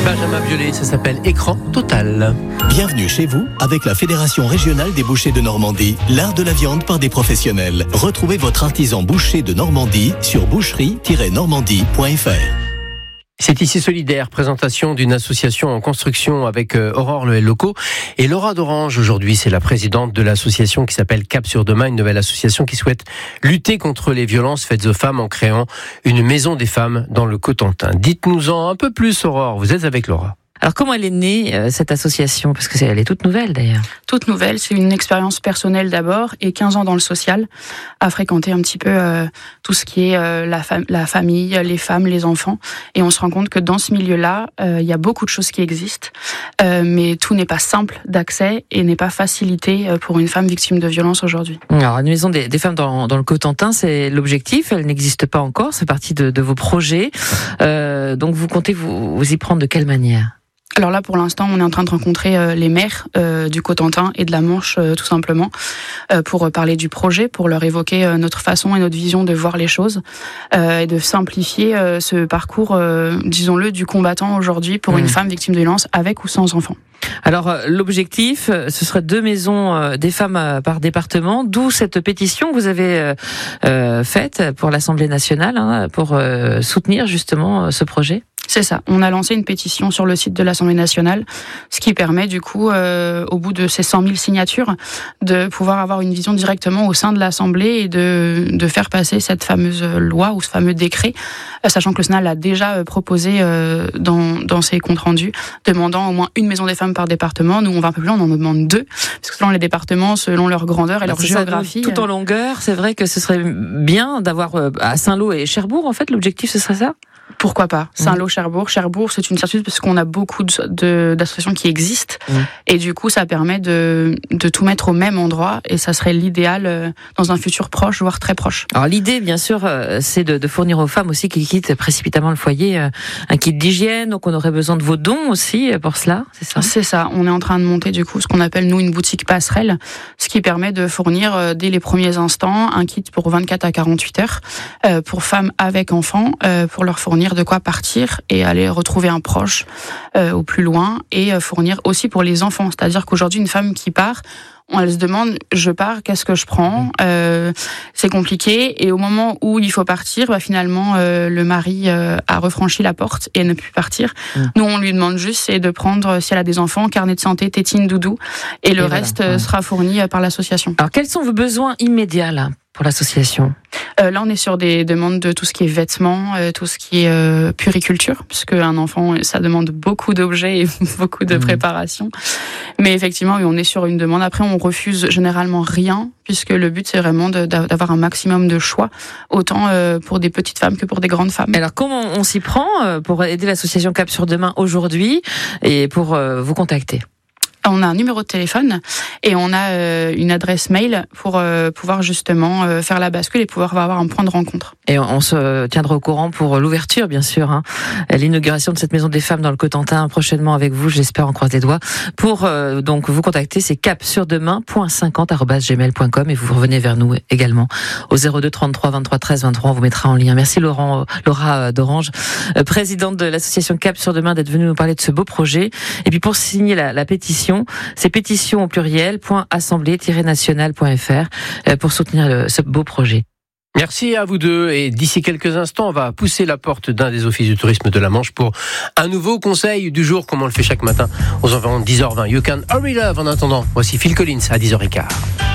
Benjamin Biolay, ça s'appelle Écran Total. Bienvenue chez vous avec la Fédération régionale des bouchers de Normandie, l'art de la viande par des professionnels. Retrouvez votre artisan boucher de Normandie sur boucherie-normandie.fr. C'est ici Solidaire, présentation d'une association en construction avec Aurore Locaux et Laura d'Orange. Aujourd'hui, c'est la présidente de l'association qui s'appelle Cap sur Demain, une nouvelle association qui souhaite lutter contre les violences faites aux femmes en créant une maison des femmes dans le Cotentin. Dites-nous-en un peu plus, Aurore. Vous êtes avec Laura. Alors comment elle est née, cette association ? Parce que elle est toute nouvelle d'ailleurs. Toute nouvelle, c'est une expérience personnelle d'abord et 15 ans dans le social, à fréquenter un petit peu tout ce qui est la famille, les femmes, les enfants. Et on se rend compte que dans ce milieu-là, il y a beaucoup de choses qui existent, mais tout n'est pas simple d'accès et n'est pas facilité pour une femme victime de violence aujourd'hui. Alors une maison des femmes dans le Cotentin, c'est l'objectif, elle n'existe pas encore, c'est partie de vos projets. Donc vous comptez vous y prendre de quelle manière ? Alors là, pour l'instant, on est en train de rencontrer les maires du Cotentin et de la Manche, tout simplement, pour parler du projet, pour leur évoquer notre façon et notre vision de voir les choses, et de simplifier ce parcours, disons-le, du combattant aujourd'hui pour une femme victime de violence, avec ou sans enfant. Alors l'objectif, ce serait 2 maisons des femmes par département, d'où cette pétition que vous avez faite pour l'Assemblée nationale, pour soutenir justement ce projet. C'est ça. On a lancé une pétition sur le site de l'Assemblée nationale, ce qui permet du coup, au bout de ces 100 000 signatures, de pouvoir avoir une vision directement au sein de l'Assemblée et de faire passer cette fameuse loi ou ce fameux décret, sachant que le Sénat l'a déjà proposé dans ses comptes rendus, demandant au moins une maison des femmes par département. Nous, on va un peu plus loin, on en demande 2, parce que selon les départements, selon leur grandeur et leur géographie... Tout en longueur, c'est vrai que ce serait bien d'avoir à Saint-Lô et Cherbourg, en fait, l'objectif, ce serait ça ? Pourquoi pas ? Saint-Lô, Cherbourg, c'est une certitude parce qu'on a beaucoup d'associations qui existent et du coup ça permet de tout mettre au même endroit et ça serait l'idéal dans un futur proche, voire très proche. Alors l'idée bien sûr c'est de fournir aux femmes aussi qui quittent précipitamment le foyer un kit d'hygiène, donc on aurait besoin de vos dons aussi pour cela, c'est ça ? C'est ça, on est en train de monter du coup ce qu'on appelle nous une boutique passerelle, ce qui permet de fournir dès les premiers instants un kit pour 24 à 48 heures pour femmes avec enfants pour leur fournir de quoi partir et aller retrouver un proche au plus loin et fournir aussi pour les enfants. C'est-à-dire qu'aujourd'hui, une femme qui part, elle se demande, je pars, qu'est-ce que je prends ? C'est compliqué. Et au moment où il faut partir, finalement, le mari a refranchi la porte et elle ne peut plus partir. Nous, on lui demande juste c'est de prendre, si elle a des enfants, carnet de santé, tétine, doudou. Et le reste sera fourni par l'association. Alors, quels sont vos besoins immédiats là pour l'association ? Là, on est sur des demandes de tout ce qui est vêtements, tout ce qui est puriculture, puisque un enfant, ça demande beaucoup d'objets et beaucoup de préparation. Mais effectivement, oui, on est sur une demande. Après, on refuse généralement rien, puisque le but, c'est vraiment d'avoir un maximum de choix, autant pour des petites femmes que pour des grandes femmes. Alors, comment on s'y prend pour aider l'association Cap sur Demain aujourd'hui et pour vous contacter ? On a un numéro de téléphone et on a une adresse mail pour pouvoir justement faire la bascule et pouvoir avoir un point de rencontre. Et on se tiendra au courant pour l'ouverture, bien sûr, l'inauguration de cette maison des femmes dans le Cotentin prochainement avec vous, j'espère, on croise les doigts. Pour donc vous contacter, c'est capsurdemain.50@gmail.com et vous revenez vers nous également au 02 33 23 13 23, on vous mettra en lien. Merci Laura d'Orange, présidente de l'association Cap sur Demain, d'être venue nous parler de ce beau projet. Et puis pour signer la pétition, c'est pétition au pluriel .assemblée-nationale.fr pour soutenir ce beau projet. Merci à vous deux et d'ici quelques instants, on va pousser la porte d'un des offices du tourisme de la Manche pour un nouveau conseil du jour, comme on le fait chaque matin aux environs de 10h20. You can hurry love. En attendant, voici Phil Collins à 10h15.